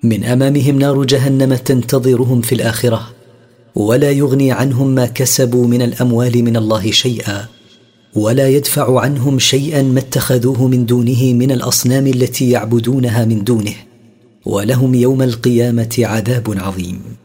من أمامهم نار جهنم تنتظرهم في الآخرة، ولا يغني عنهم ما كسبوا من الأموال من الله شيئا، ولا يدفع عنهم شيئا ما اتخذوه من دونه من الأصنام التي يعبدونها من دونه، ولهم يوم القيامة عذاب عظيم.